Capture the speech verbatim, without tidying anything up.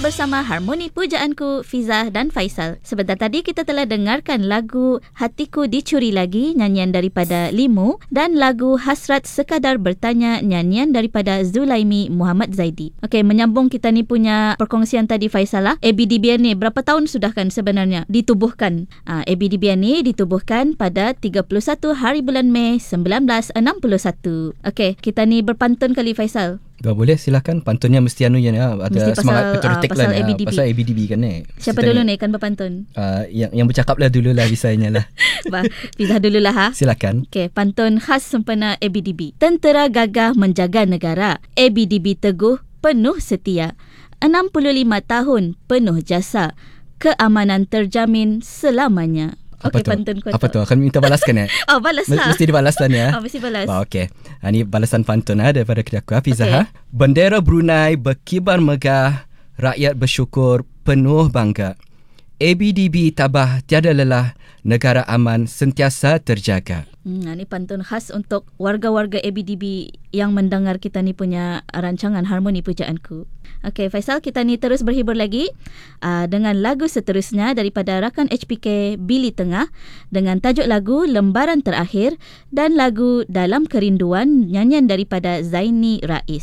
bersama Harmoni Pujaanku, Fizzah dan Faisal. Sebentar tadi kita telah dengarkan lagu Hatiku Dicuri Lagi, nyanyian daripada Limu, dan lagu Hasrat Sekadar Bertanya, nyanyian daripada Zulaimi Muhammad Zaidi. Okey, menyambung kita ni punya perkongsian tadi Faisal lah. A B D B N ni berapa tahun sudah kan sebenarnya ditubuhkan? Uh, A B D B N ni ditubuhkan pada tiga puluh satu hari bulan Mei sembilan belas enam puluh satu. Okey, kita ni berpantun kali Faisal. Oh, boleh, silakan. Pantunnya mesti anu ya, ada mesti semangat patriotik pasal, uh, pasal lah. A B D B. Pasal A B D B kan ni. Siapa dulu ni kan berpantun? Uh, yang yang bercakap lah dulu lah bisanya lah. Bah, Fizzah dululah ha. Silakan. Okey, pantun khas sempena A B D B. Tentera gagah menjaga negara. A B D B teguh penuh setia. enam puluh lima tahun penuh jasa. Keamanan terjamin selamanya. Apa Okey, tu? pantun kau Apa tu. tu? Akan minta balaskan ya? Oh, balas lah. Mesti dibalaskan ya? Oh, mesti balas. Oh, okey. Ha, ini balasan pantun ha, daripada aku Hafizah. Okey. Ha? Bendera Brunei berkibar megah, rakyat bersyukur penuh bangga. A B D B tabah tiada lelah, negara aman sentiasa terjaga. Hmm, ini pantun khas untuk warga-warga A B D B yang mendengar kita ni punya rancangan Harmoni Pujaanku. Okey, Faisal, kita ni terus berhibur lagi uh, dengan lagu seterusnya daripada rakan H P K Bili Tengah dengan tajuk lagu Lembaran Terakhir dan lagu Dalam Kerinduan, nyanyian daripada Zaini Rais.